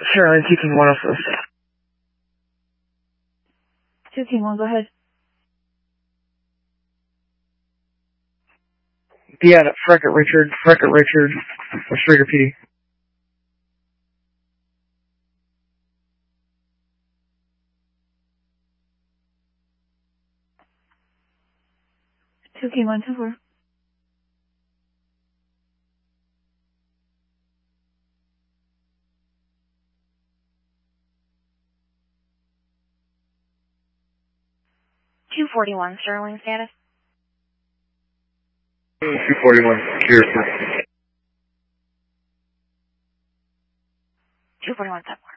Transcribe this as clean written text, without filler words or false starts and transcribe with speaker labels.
Speaker 1: Caroline, 2 King 1 assist.
Speaker 2: 2 King 1, go ahead.
Speaker 1: Be at Freckett Richard, Stringer PD.
Speaker 2: Two King 1, 2 4.
Speaker 3: $241 Sterling status.
Speaker 4: 241 secure.
Speaker 3: 241 7.